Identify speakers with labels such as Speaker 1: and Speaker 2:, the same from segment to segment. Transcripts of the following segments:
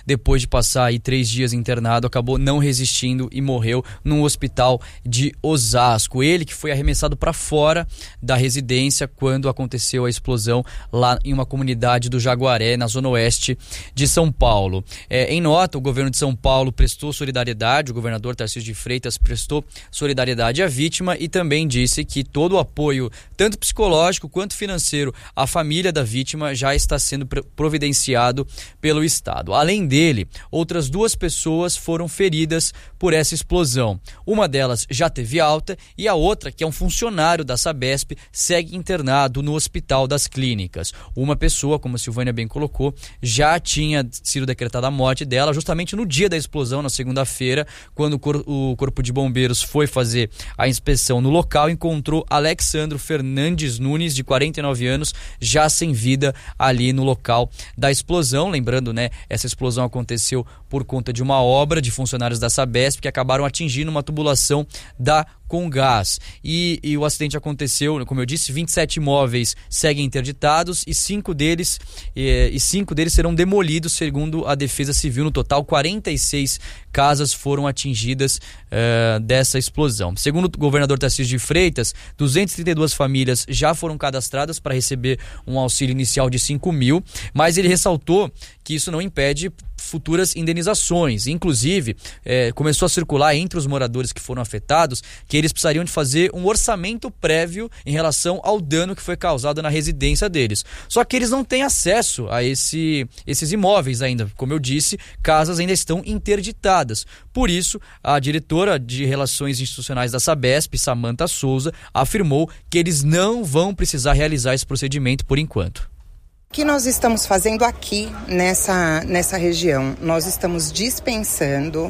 Speaker 1: depois de passar aí 3 dias internado, acabou não resistindo e morreu num hospital de Osasco. Ele que foi arremessado para fora da residência quando aconteceu a explosão lá em uma comunidade do Jaguaré, na zona oeste de São Paulo. Em nota, o governo de São Paulo prestou solidariedade, o governador Tarcísio de Freitas prestou solidariedade à vítima e também disse que todo o apoio, tanto psicológico quanto financeiro, à família da vítima já está sendo providenciado pelo Estado. Além dele, outras 2 pessoas foram feridas por essa explosão. Uma delas já teve alta e a outra, que é um funcionário da Sabesp, segue internado no Hospital das Clínicas. Uma pessoa, como a Silvânia bem colocou, já tinha sido decretada a morte dela justamente no dia da explosão, na segunda-feira, quando o Corpo de Bombeiros foi fazer a inspeção no local, encontrou Alexandro Fernandes Nunes, de 49 anos, já sem vida ali no local da explosão. Lembrando, né, essa explosão aconteceu por conta de uma obra de funcionários da Sabesp que acabaram atingindo uma tubulação da Comgás. E o acidente aconteceu, como eu disse, 27 imóveis seguem interditados e 5 deles serão demolidos, segundo a Defesa Civil. No total, 46 casas foram atingidas dessa explosão. Segundo o governador Tarcísio de Freitas, 232 famílias já foram cadastradas para receber um auxílio inicial de 5 mil, mas ele ressaltou que isso não impede futuras indenizações. Inclusive, começou a circular entre os moradores que foram afetados que eles precisariam de fazer um orçamento prévio em relação ao dano que foi causado na residência deles. Só que eles não têm acesso a esses imóveis ainda. Como eu disse, casas ainda estão interditadas. Por isso, a diretora de Relações Institucionais da Sabesp, Samanta Souza, afirmou que eles não vão precisar realizar esse procedimento por enquanto.
Speaker 2: O que nós estamos fazendo aqui nessa região? Nós estamos dispensando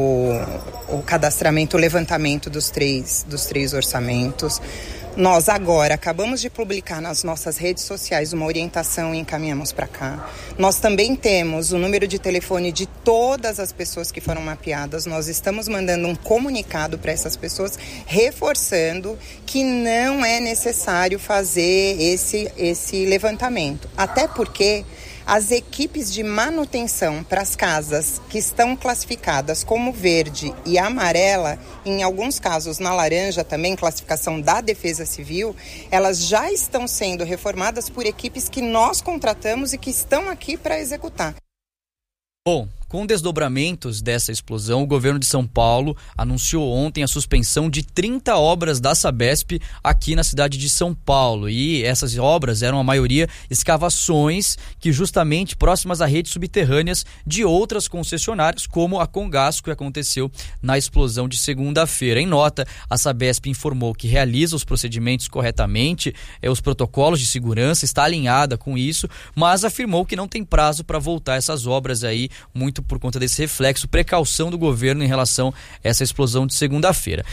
Speaker 2: o cadastramento, o levantamento dos três orçamentos. Nós agora acabamos de publicar nas nossas redes sociais uma orientação e encaminhamos para cá. Nós também temos o número de telefone de todas as pessoas que foram mapeadas. Nós estamos mandando um comunicado para essas pessoas, reforçando que não é necessário fazer esse levantamento. Até porque as equipes de manutenção para as casas que estão classificadas como verde e amarela, em alguns casos na laranja também, classificação da Defesa Civil, elas já estão sendo reformadas por equipes que nós contratamos e que estão aqui para executar.
Speaker 1: Bom, com desdobramentos dessa explosão, o governo de São Paulo anunciou ontem a suspensão de 30 obras da Sabesp aqui na cidade de São Paulo. E essas obras eram, a maioria, escavações que justamente próximas a redes subterrâneas de outras concessionárias, como a Comgás, que aconteceu na explosão de segunda-feira. Em nota, a Sabesp informou que realiza os procedimentos corretamente, os protocolos de segurança, está alinhada com isso, mas afirmou que não tem prazo para voltar essas obras aí, muito por conta desse reflexo, precaução do governo em relação a essa explosão de segunda-feira.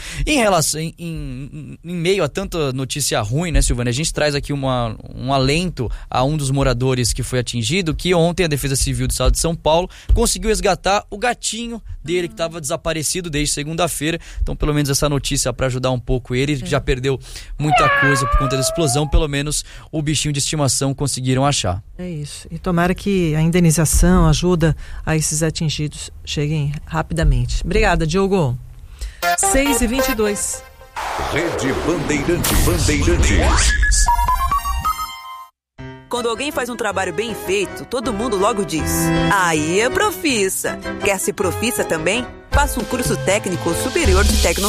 Speaker 1: Em meio a tanta notícia ruim, né, Silvânia, a gente traz aqui um alento a um dos moradores que foi atingido, que ontem a Defesa Civil do Estado de São Paulo conseguiu resgatar o gatinho dele, que estava desaparecido desde segunda-feira. Então, pelo menos essa notícia para ajudar um pouco ele, que já perdeu muita coisa por conta da explosão, pelo menos o bichinho de estimação conseguiram achar.
Speaker 3: É isso. E tomara que a indenização, ajuda a esses atingidos cheguem rapidamente. Obrigada, Diogo. 6h22.
Speaker 4: Rede Bandeirantes.
Speaker 5: Quando alguém faz um trabalho bem feito, todo mundo logo diz: aí é profissa. Quer ser profissa também? Faça um curso técnico superior de tecnologia.